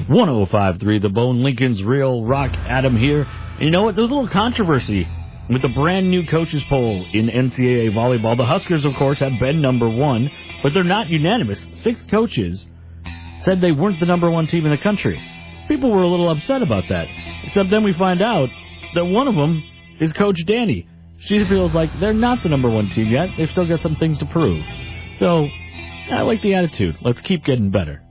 105.3 The Bone, Lincoln's Real Rock. Adam here. And you know what? There's a little controversy with the brand new coaches poll in NCAA volleyball. The Huskers, of course, have been number one, but they're not unanimous. 6 coaches said they weren't the number one team in the country. People were a little upset about that. Except then we find out that one of them is Coach Danny. She feels like they're not the number one team yet. They've still got some things to prove. So, I like the attitude. Let's keep getting better.